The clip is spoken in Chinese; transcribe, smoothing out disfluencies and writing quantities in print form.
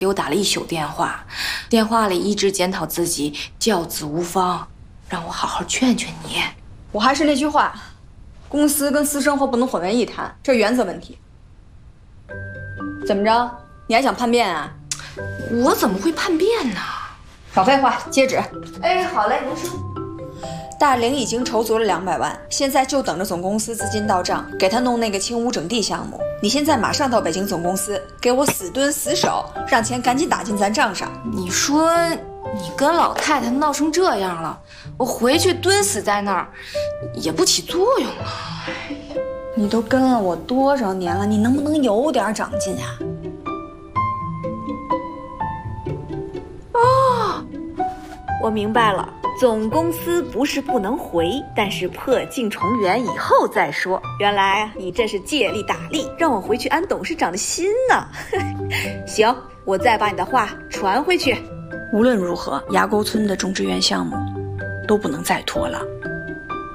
给我打了一宿电话，电话里一直检讨自己教子无方，让我好好劝劝你。 我还是那句话，公司跟私生活不能混为一谈，这原则问题。怎么着？你还想叛变啊？ 我怎么会叛变呢？ 少废话，接旨。 哎，好嘞，您说。 大玲已经筹足了200万，现在就等着总公司资金到账，给他弄那个清污整地项目。你现在马上到北京总公司，给我死蹲死守，让钱赶紧打进咱账上。 你说你跟老太太闹成这样了，我回去蹲死在那儿也不起作用啊。 你都跟了我多少年了，你能不能有点长进啊？ 哦，我明白了。总公司不是不能回，但是破镜重圆以后再说。原来你这是借力打力，让我回去安董事长的心呢。行，我再把你的话传回去。 无论如何，崖沟村的种植园项目都不能再拖了。